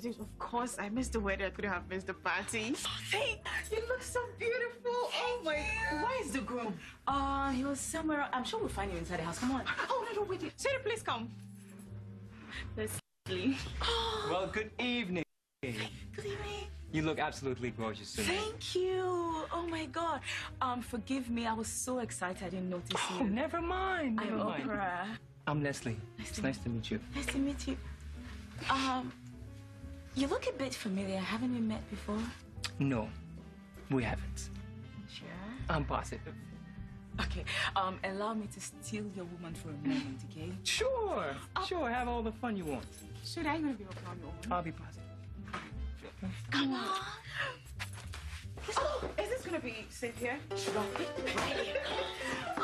apologize. Of course, I missed the wedding. I couldn't have missed the party. Hey, you look so beautiful. Oh my, where is the groom? He was somewhere. I'm sure we'll find him inside the house. Come on. Oh, no, wait. Sarah, please come. Let's leave. Well, good evening. Good evening. You look absolutely gorgeous tonight. Thank you. Oh my God. Forgive me. I was so excited I didn't notice you. Oh, never mind. I'm Oprah. I'm Leslie. It's nice to meet you. Nice to meet you. You look a bit familiar. Haven't we met before? No, we haven't. Sure. I'm positive. Okay. Allow me to steal your woman for a moment, okay? Sure. Sure. Have all the fun you want. Should I gonna be okay on your own? I'll be positive. Come on. Oh, is this gonna be safe here? Right here.